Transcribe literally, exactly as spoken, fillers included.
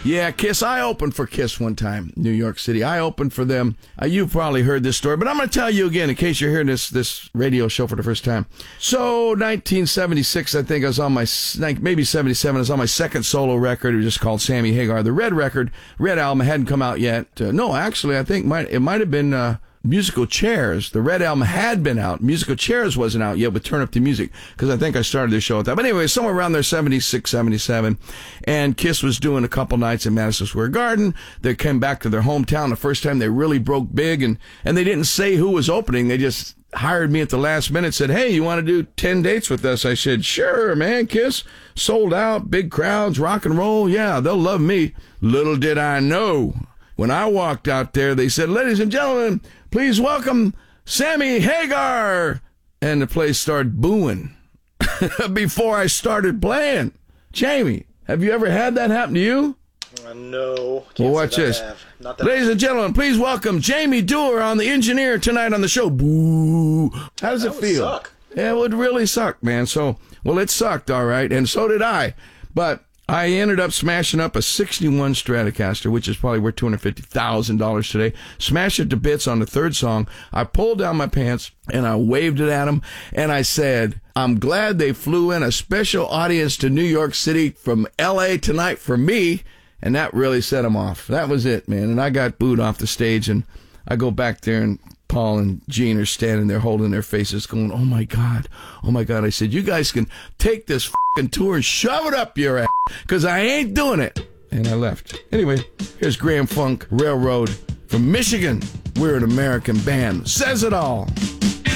Yeah, Kiss. I opened for Kiss one time, New York City. I opened for them. Uh, you've probably heard this story, but I'm going to tell you again in case you're hearing this this radio show for the first time. So, nineteen seventy-six, I think I was on my, maybe seventy-seven, I was on my second solo record. It was just called Sammy Hagar. The Red record, Red album hadn't come out yet. Uh, no, actually, I think might it might have been... Uh, Musical Chairs. The Red album had been out. Musical Chairs wasn't out yet with Turn Up the Music, because I think I started the show with that. But anyway, somewhere around there, seventy-six, seventy-seven, and Kiss was doing a couple nights in Madison Square Garden. They came back to their hometown the first time they really broke big, and, and they didn't say who was opening. They just hired me at the last minute, said, hey, you want to do ten dates with us? I said, sure, man, Kiss. Sold out, big crowds, rock and roll. Yeah, they'll love me. Little did I know, when I walked out there, they said, ladies and gentlemen, please welcome Sammy Hagar. And the place started booing before I started playing. Jamie, have you ever had that happen to you? Uh, no. Can't Well, watch this. Ladies and gentlemen, please welcome Jamie Dewar on the engineer tonight on the show. Boo. How does that it would feel? Suck. Yeah, it would really suck, man. So, well, it sucked, all right, and so did I. But I ended up smashing up a sixty-one Stratocaster, which is probably worth two hundred fifty thousand dollars today. Smashed it to bits on the third song. I pulled down my pants, and I waved it at them, and I said, I'm glad they flew in a special audience to New York City from L A tonight for me, and that really set them off. That was it, man, and I got booed off the stage, and I go back there, and Paul and Gene are standing there holding their faces going, oh, my God, oh, my God. I said, you guys can take this fucking tour and shove it up your ass, because I ain't doing it. And I left. Anyway, here's Grand Funk Railroad from Michigan. We're an American band. Says it all.